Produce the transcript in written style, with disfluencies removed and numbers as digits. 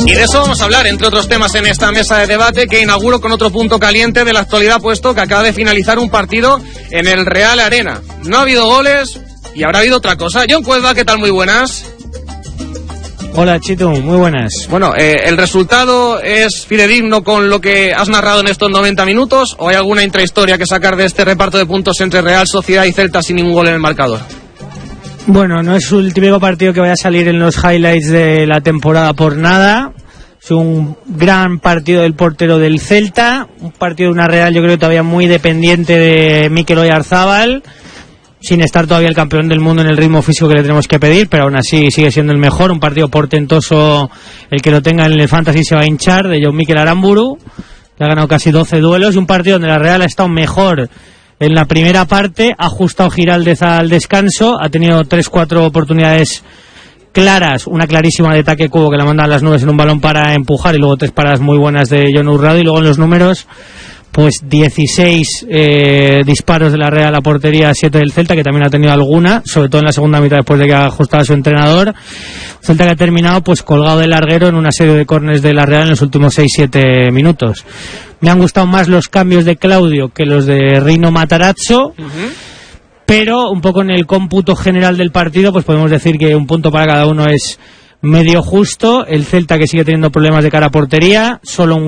Y de eso vamos a hablar, entre otros temas, en esta mesa de debate que inauguro con otro punto caliente de la actualidad, puesto que acaba de finalizar un partido en el Real Arena. No ha habido goles y habrá habido otra cosa. John Cuelva, ¿qué tal? Muy buenas. Hola, Chito, muy buenas. Bueno, ¿el resultado es fidedigno con lo que has narrado en estos 90 minutos o hay alguna intrahistoria que sacar de este reparto de puntos entre Real Sociedad y Celta sin ningún gol en el marcador? Bueno, no es el típico partido que vaya a salir en los highlights de la temporada por nada. Es un gran partido del portero del Celta, un partido de una Real, yo creo, todavía muy dependiente de Mikel Oyarzabal, sin estar todavía el campeón del mundo en el ritmo físico que le tenemos que pedir, pero aún así sigue siendo el mejor. Un partido portentoso, el que lo tenga en el Fantasy se va a hinchar, de John Mikel Aramburu, que ha ganado casi 12 duelos, y un partido donde la Real ha estado mejor en la primera parte, ha ajustado Giraldez al descanso, ha tenido 3-4 oportunidades claras, una clarísima de Taque Cubo que la manda a las nubes en un balón para empujar, y luego 3 paradas muy buenas de Jon Urrado, y luego en los números pues 16 disparos de la Real a la portería, 7 del Celta, que también ha tenido alguna, sobre todo en la segunda mitad después de que ha ajustado a su entrenador. Celta que ha terminado pues colgado de larguero en una serie de córners de la Real en los últimos 6-7 minutos. Me han gustado más los cambios de Claudio que los de Rino Matarazzo, pero un poco en el cómputo general del partido pues podemos decir que un punto para cada uno es medio justo. El Celta que sigue teniendo problemas de cara a portería, solo un